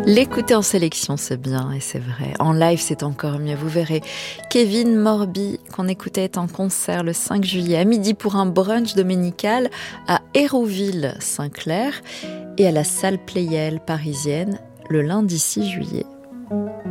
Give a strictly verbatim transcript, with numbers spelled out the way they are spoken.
L'écouter en sélection, c'est bien et c'est vrai. En live, c'est encore mieux. Vous verrez Kevin Morby, qu'on écoutait en concert le cinq juillet à midi pour un brunch dominical à Hérouville-Saint-Clair et à la salle Pleyel parisienne le lundi six juillet.